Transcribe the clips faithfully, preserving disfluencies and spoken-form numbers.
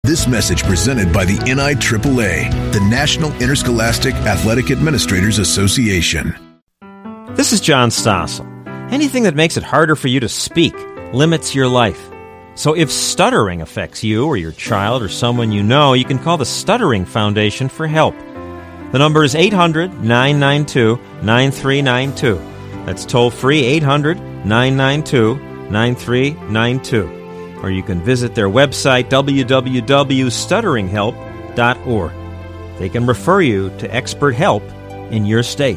This message presented by the N I triple A, the National Interscholastic Athletic Administrators Association. This is John Stossel. Anything that makes it harder for you to speak limits your life. So if stuttering affects you or your child or someone you know, you can call the Stuttering Foundation for help. The number is eight hundred, nine nine two, nine three nine two. That's toll-free eight hundred, nine nine two, nine three nine two. Or you can visit their website, w w w dot stuttering help dot org. They can refer you to expert help in your state.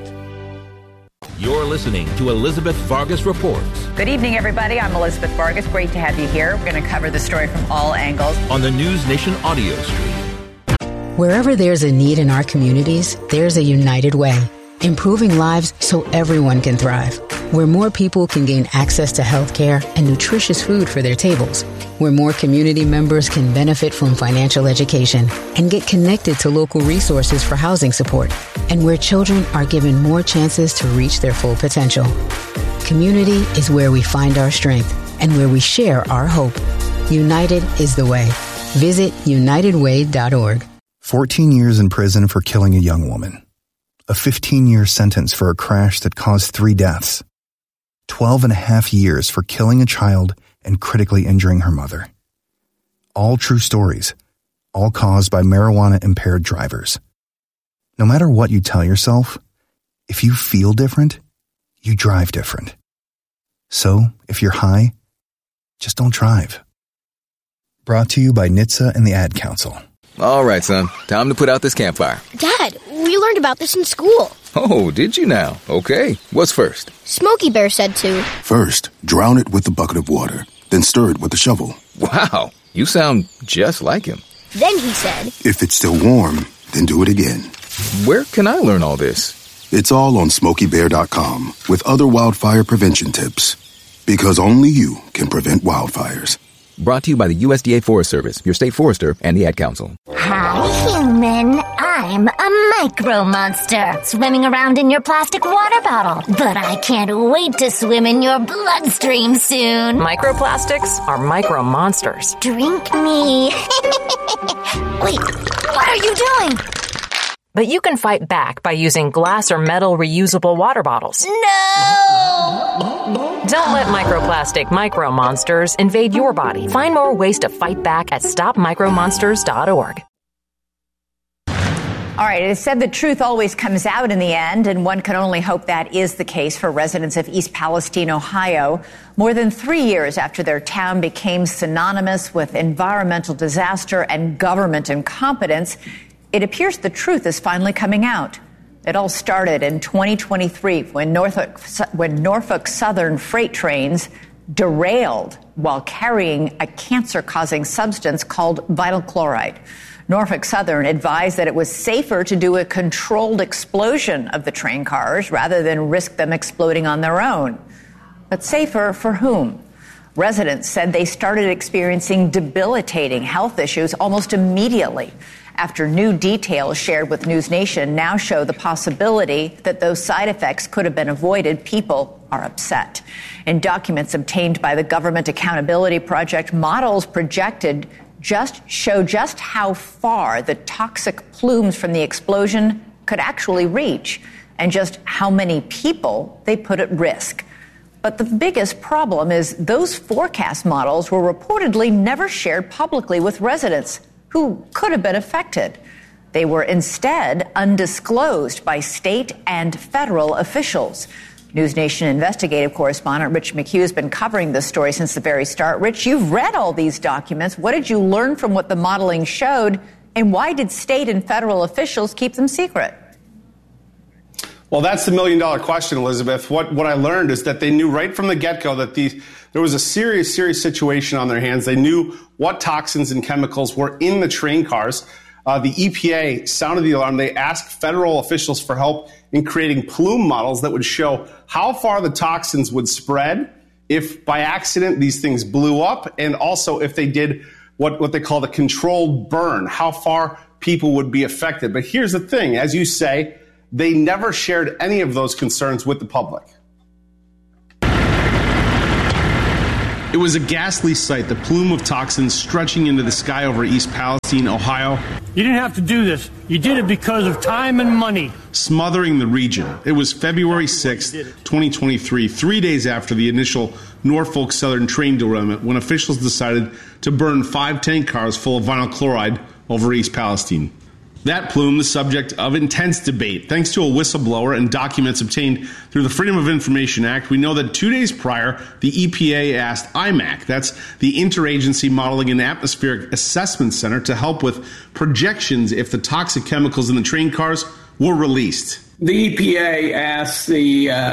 You're listening to Elizabeth Vargas Reports. Good evening, everybody. I'm Elizabeth Vargas. Great to have you here. We're going to cover the story from all angles on the News Nation audio stream. Wherever there's a need in our communities, there's a United Way, improving lives so everyone can thrive. Where more people can gain access to health care and nutritious food for their tables. Where more community members can benefit from financial education and get connected to local resources for housing support. And where children are given more chances to reach their full potential. Community is where we find our strength and where we share our hope. United is the way. Visit united way dot org. fourteen years in prison for killing a young woman. A fifteen-year sentence for a crash that caused three deaths. Twelve and a half years for killing a child and critically injuring her mother. All true stories, all caused by marijuana-impaired drivers. No matter what you tell yourself, if you feel different, you drive different. So, if you're high, just don't drive. Brought to you by N H T S A and the Ad Council. All right, son. Time to put out this campfire. Dad, we learned about this in school. Oh, did you now? Okay. What's first? Smokey Bear said to. First, drown it with a bucket of water, then stir it with a shovel. Wow, you sound just like him. Then he said, if it's still warm, then do it again. Where can I learn all this? It's all on smokey bear dot com with other wildfire prevention tips. Because only you can prevent wildfires. Brought to you by the U S D A Forest Service, your state forester, and the Ad Council. Hi, human. I'm a micro monster swimming around in your plastic water bottle. But I can't wait to swim in your bloodstream soon. Microplastics are micro monsters. Drink me. Wait, what are you doing? But you can fight back by using glass or metal reusable water bottles. No! Don't let microplastic micro monsters invade your body. Find more ways to fight back at stop micro monsters dot org. All right, it is said the truth always comes out in the end, and one can only hope that is the case for residents of East Palestine, Ohio. More than three years after their town became synonymous with environmental disaster and government incompetence, it appears the truth is finally coming out. It all started in twenty twenty-three when Norfolk, when Norfolk Southern freight trains derailed while carrying a cancer-causing substance called vinyl chloride. Norfolk Southern advised that it was safer to do a controlled explosion of the train cars rather than risk them exploding on their own. But safer for whom? Residents said they started experiencing debilitating health issues almost immediately after new details shared with News Nation now show the possibility that those side effects could have been avoided. People are upset. In documents obtained by the Government Accountability Project, models projected just show just how far the toxic plumes from the explosion could actually reach and just how many people they put at risk. But the biggest problem is those forecast models were reportedly never shared publicly with residents who could have been affected. They were instead undisclosed by state and federal officials. News Nation investigative correspondent Rich McHugh has been covering this story since the very start. Rich, you've read all these documents. What did you learn from what the modeling showed, and why did state and federal officials keep them secret? Well, that's the million-dollar question, Elizabeth. What what I learned is that they knew right from the get-go that these, there was a serious, serious situation on their hands. They knew what toxins and chemicals were in the train cars. Uh, the E P A sounded the alarm. They asked federal officials for help in creating plume models that would show how far the toxins would spread if, by accident, these things blew up, and also if they did what, what they call the controlled burn, how far people would be affected. But here's the thing, as you say, they never shared any of those concerns with the public. It was a ghastly sight, the plume of toxins stretching into the sky over East Palestine, Ohio. You didn't have to do this. You did it because of time and money. Smothering the region. It was February sixth, twenty twenty-three, three days after the initial Norfolk Southern train derailment, when officials decided to burn five tank cars full of vinyl chloride over East Palestine. That plume, the subject of intense debate. Thanks to a whistleblower and documents obtained through the Freedom of Information Act, we know that two days prior, the E P A asked I M A C, that's the Interagency Modeling and Atmospheric Assessment Center, to help with projections if the toxic chemicals in the train cars were released. The E P A asked the uh,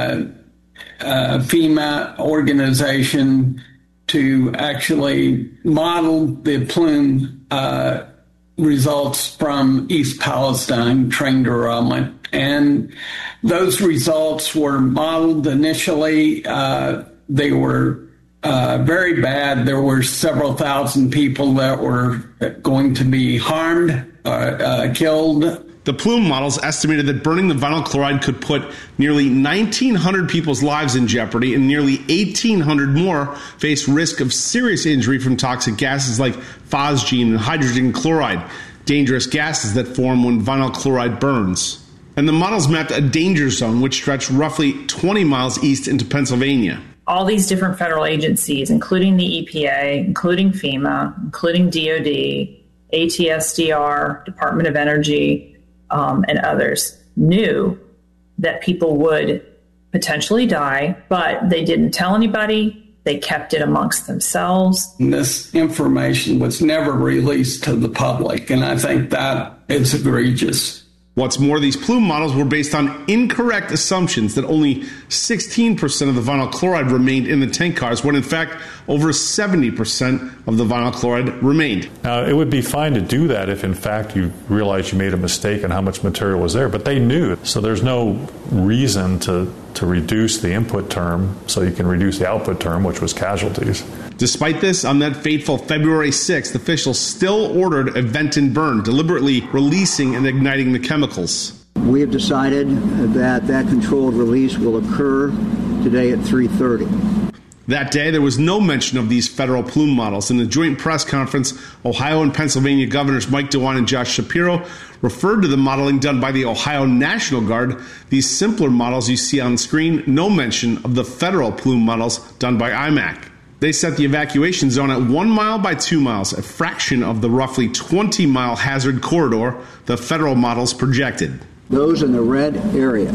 uh, FEMA organization to actually model the plume uh results from East Palestine train derailment. And those results were modeled initially. Uh, they were uh, very bad. There were several thousand people that were going to be harmed, uh, uh, killed. The plume models estimated that burning the vinyl chloride could put nearly nineteen hundred people's lives in jeopardy, and nearly eighteen hundred more face risk of serious injury from toxic gases like phosgene and hydrogen chloride, dangerous gases that form when vinyl chloride burns. And the models mapped a danger zone which stretched roughly twenty miles east into Pennsylvania. All these different federal agencies, including the E P A, including FEMA, including D O D, A T S D R, Department of Energy, Um, and others, knew that people would potentially die, but they didn't tell anybody. They kept it amongst themselves. And this information was never released to the public, and I think that is egregious. What's more, these plume models were based on incorrect assumptions that only sixteen percent of the vinyl chloride remained in the tank cars, when in fact over seventy percent of the vinyl chloride remained. Now, it would be fine to do that if in fact you realized you made a mistake and how much material was there, but they knew. So there's no reason to, to reduce the input term so you can reduce the output term, which was casualties. Despite this, on that fateful February sixth, officials still ordered a vent and burn, deliberately releasing and igniting the chemicals. We have decided that that controlled release will occur today at three thirty. That day, there was no mention of these federal plume models. In the joint press conference, Ohio and Pennsylvania governors Mike DeWine and Josh Shapiro referred to the modeling done by the Ohio National Guard. These simpler models you see on screen, no mention of the federal plume models done by I M A C. They set the evacuation zone at one mile by two miles, a fraction of the roughly twenty mile hazard corridor the federal models projected. Those in the red area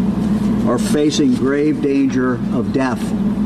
are facing grave danger of death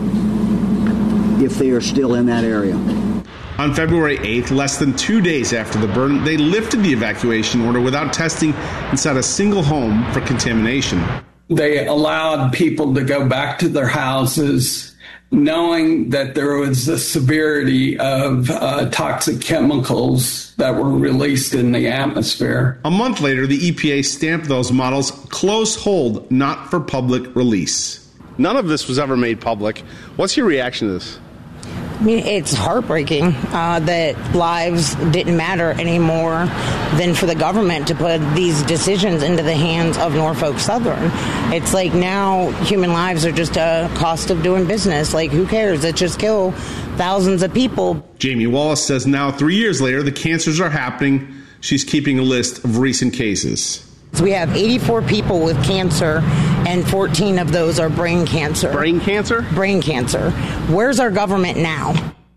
if they are still in that area. On February eighth, less than two days after the burn, they lifted the evacuation order without testing inside a single home for contamination. They allowed people to go back to their houses, knowing that there was a severity of uh, toxic chemicals that were released in the atmosphere. A month later, the E P A stamped those models close hold, not for public release. None of this was ever made public. What's your reaction to this? I mean, it's heartbreaking uh, that lives didn't matter anymore than for the government to put these decisions into the hands of Norfolk Southern. It's like now human lives are just a cost of doing business. Like, who cares? It just kill thousands of people. Jamie Wallace says now, three years later, the cancers are happening. She's keeping a list of recent cases. So we have eighty-four people with cancer, and fourteen of those are brain cancer. Brain cancer? Brain cancer. Where's our government now?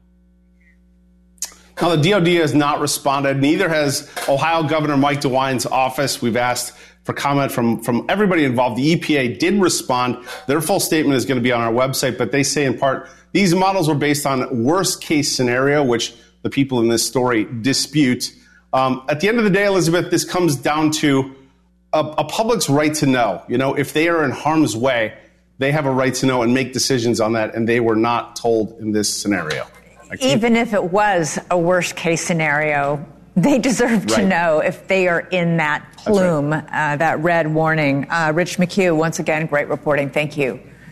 Now, the D O D has not responded. Neither has Ohio Governor Mike DeWine's office. We've asked for comment from, from everybody involved. The E P A did respond. Their full statement is going to be on our website, but they say in part, these models were based on worst case scenario, which the people in this story dispute. Um, at the end of the day, Elizabeth, this comes down to a, a public's right to know. You know, if they are in harm's way, they have a right to know and make decisions on that, and they were not told in this scenario. Even if it was a worst case scenario, they deserve to Right. know if they are in that plume, right. uh, that red warning. Uh, Rich McHugh, once again, great reporting. Thank you.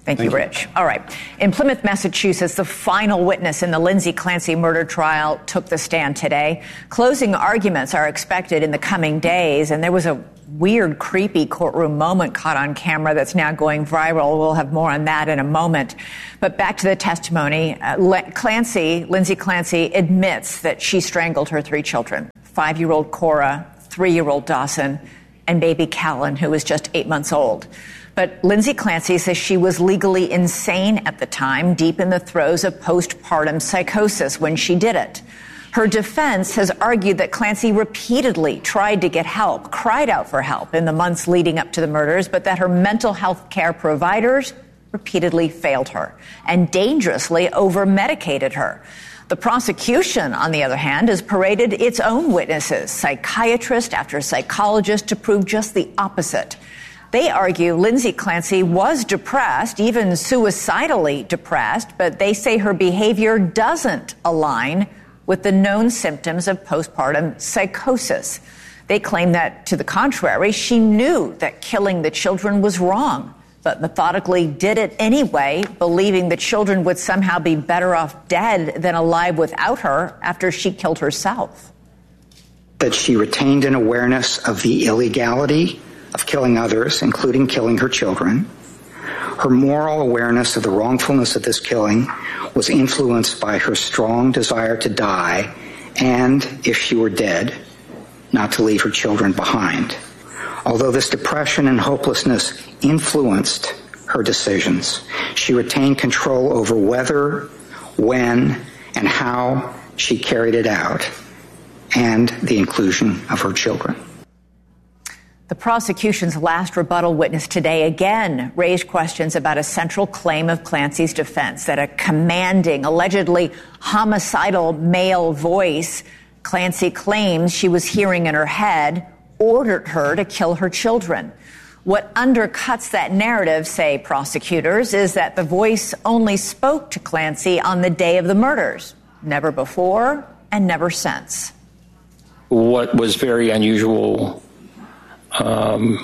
Thank, Thank you, Rich. You. All right. In Plymouth, Massachusetts, the final witness in the Lindsay Clancy murder trial took the stand today. Closing arguments are expected in the coming days, and there was a weird, creepy courtroom moment caught on camera that's now going viral. We'll have more on that in a moment. But back to the testimony. Uh, Clancy, Lindsay Clancy, admits that she strangled her three children, five-year-old Cora, three-year-old Dawson, and baby Callan, who was just eight months old. But Lindsay Clancy says she was legally insane at the time, deep in the throes of postpartum psychosis when she did it. Her defense has argued that Clancy repeatedly tried to get help, cried out for help in the months leading up to the murders, but that her mental health care providers repeatedly failed her and dangerously over-medicated her. The prosecution, on the other hand, has paraded its own witnesses, psychiatrist after psychologist, to prove just the opposite. They argue Lindsay Clancy was depressed, even suicidally depressed, but they say her behavior doesn't align with the known symptoms of postpartum psychosis. They claim that, to the contrary, she knew that killing the children was wrong, but methodically did it anyway, believing the children would somehow be better off dead than alive without her after she killed herself. That she retained an awareness of the illegality of killing others, including killing her children. Her moral awareness of the wrongfulness of this killing was influenced by her strong desire to die and, if she were dead, not to leave her children behind. Although this depression and hopelessness influenced her decisions, she retained control over whether, when, and how she carried it out, and the inclusion of her children. The prosecution's last rebuttal witness today again raised questions about a central claim of Clancy's defense, that a commanding, allegedly homicidal male voice Clancy claims she was hearing in her head ordered her to kill her children. What undercuts that narrative, say prosecutors, is that the voice only spoke to Clancy on the day of the murders, never before and never since. What was very unusual Um,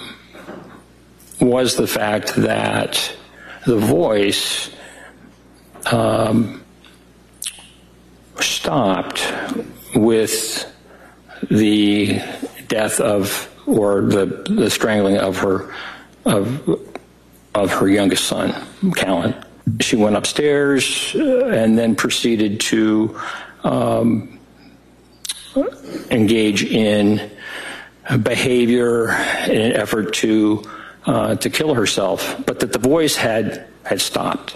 was the fact that the voice um, stopped with the death of, or the, the strangling of her of of her youngest son, Callan. She went upstairs uh, and then proceeded to um, engage in behavior in an effort to uh, to kill herself, but that the voice had had stopped.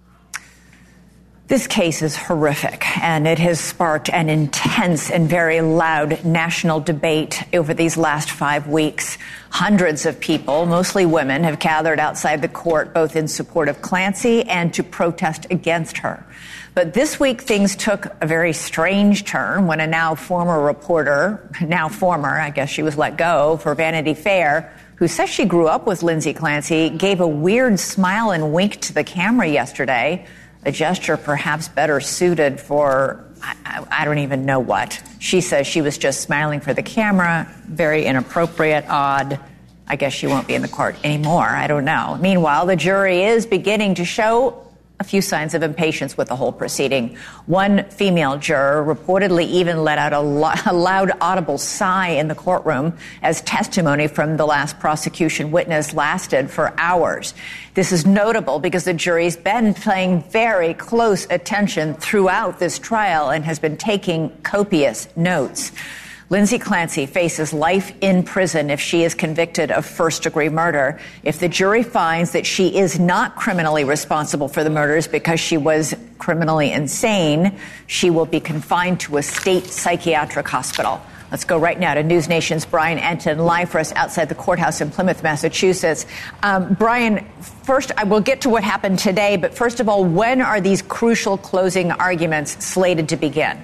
This case is horrific, and it has sparked an intense and very loud national debate over these last five weeks. Hundreds of people, mostly women, have gathered outside the court, both in support of Clancy and to protest against her. But this week, things took a very strange turn when a now former reporter, now former, I guess she was let go, for Vanity Fair, who says she grew up with Lindsay Clancy, gave a weird smile and wink to the camera yesterday, a gesture perhaps better suited for, I, I don't even know what. She says she was just smiling for the camera, very inappropriate, odd. I guess she won't be in the court anymore. I don't know. Meanwhile, the jury is beginning to show a few signs of impatience with the whole proceeding. One female juror reportedly even let out a, lo- a loud audible sigh in the courtroom as testimony from the last prosecution witness lasted for hours. This is notable because the jury's been paying very close attention throughout this trial and has been taking copious notes. Lindsay Clancy faces life in prison if she is convicted of first-degree murder. If the jury finds that she is not criminally responsible for the murders because she was criminally insane, she will be confined to a state psychiatric hospital. Let's go right now to News Nation's Brian Entin, live for us outside the courthouse in Plymouth, Massachusetts. Um, Brian, first, I will get to what happened today, but first of all, when are these crucial closing arguments slated to begin?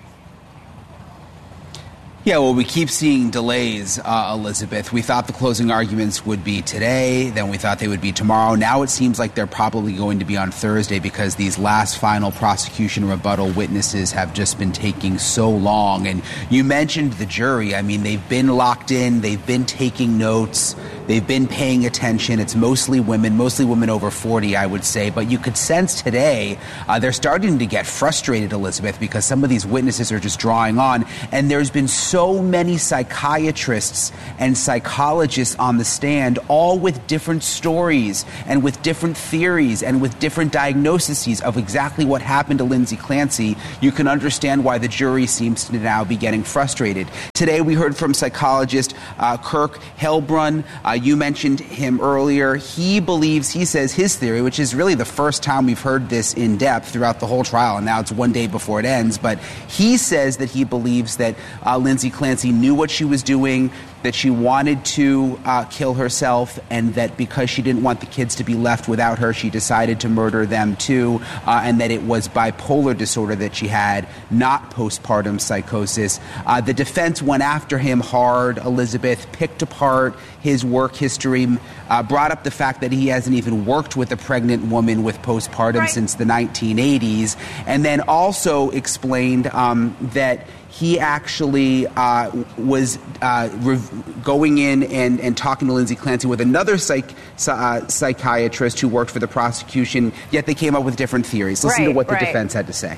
Yeah, well, we keep seeing delays, uh, Elizabeth. We thought the closing arguments would be today, then we thought they would be tomorrow. Now it seems like they're probably going to be on Thursday because these last final prosecution rebuttal witnesses have just been taking so long. And you mentioned the jury. I mean, they've been locked in. They've been taking notes. They've been paying attention. It's mostly women, mostly women over forty, I would say. But you could sense today uh, they're starting to get frustrated, Elizabeth, because some of these witnesses are just drawing on. And there's been so many psychiatrists and psychologists on the stand, all with different stories and with different theories and with different diagnoses of exactly what happened to Lindsay Clancy. You can understand why the jury seems to now be getting frustrated. Today we heard from psychologist uh, Kirk Helbrun. Uh, you mentioned him earlier. He believes, he says his theory, which is really the first time we've heard this in depth throughout the whole trial, and now it's one day before it ends, but he says that he believes that uh, Lindsay Clancy knew what she was doing, that she wanted to uh, kill herself, and that because she didn't want the kids to be left without her, she decided to murder them too, uh, and that it was bipolar disorder that she had, not postpartum psychosis. Uh, the defense went after him hard, Elizabeth, picked apart his work history, uh, brought up the fact that he hasn't even worked with a pregnant woman with postpartum right. since the nineteen eighties, and then also explained um, that he actually uh, was uh, rev- going in and, and talking to Lindsay Clancy with another psych- uh, psychiatrist who worked for the prosecution, yet they came up with different theories. Listen right, to what the right. defense had to say.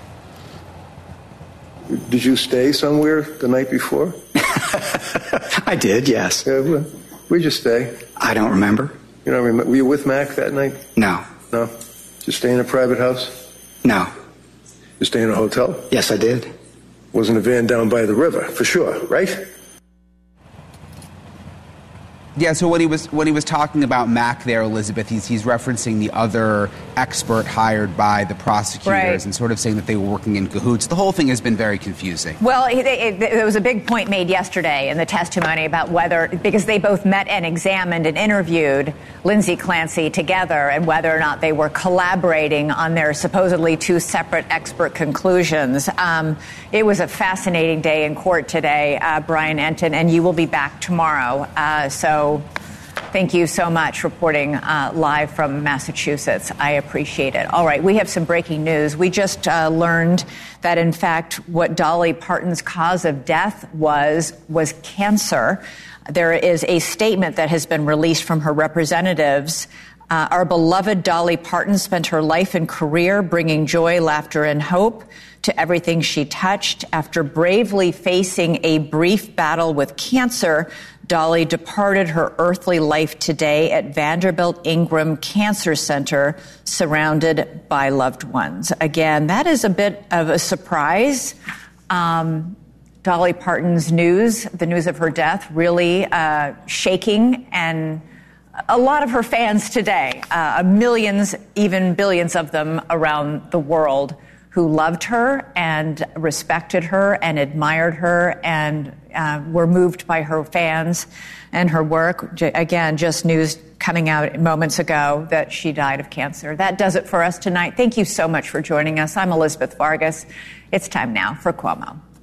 Did you stay somewhere the night before? I did, yes. Yeah, where, where'd you stay? I don't remember. You don't remember? Were you with Mac that night? No. No? Did you stay in a private house? No. You stay in a hotel? Yes, I did. Wasn't a van down by the river, for sure, right? Yeah, so when he was when he was talking about Mac there, Elizabeth, he's, he's referencing the other expert hired by the prosecutors right. and sort of saying that they were working in cahoots. The whole thing has been very confusing. Well, it, it, there was a big point made yesterday in the testimony about whether, because they both met and examined and interviewed Lindsay Clancy together, and whether or not they were collaborating on their supposedly two separate expert conclusions. Um, it was a fascinating day in court today, uh, Brian Entin, and you will be back tomorrow. Uh, so thank you so much reporting uh, live from Massachusetts. I appreciate it. All right, we have some breaking news. We just uh, learned that, in fact, what Dolly Parton's cause of death was, was cancer. There is a statement that has been released from her representatives. Uh, our beloved Dolly Parton spent her life and career bringing joy, laughter, and hope to everything she touched. After bravely facing a brief battle with cancer, Dolly departed her earthly life today at Vanderbilt Ingram Cancer Center, surrounded by loved ones. Again, that is a bit of a surprise. Um, Dolly Parton's news, the news of her death, really uh, shaking, and a lot of her fans today, uh, millions, even billions of them around the world, who loved her and respected her and admired her and uh, were moved by her fans and her work. J- again, just news coming out moments ago that she died of cancer. That does it for us tonight. Thank you so much for joining us. I'm Elizabeth Vargas. It's time now for Cuomo.